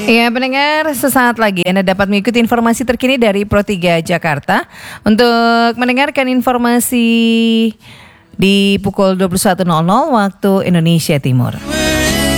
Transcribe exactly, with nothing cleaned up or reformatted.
Ya, pendengar, sesaat lagi Anda dapat mengikuti informasi terkini dari Pro tiga Jakarta. Untuk mendengarkan informasi di pukul dua puluh satu nol nol waktu Indonesia Timur.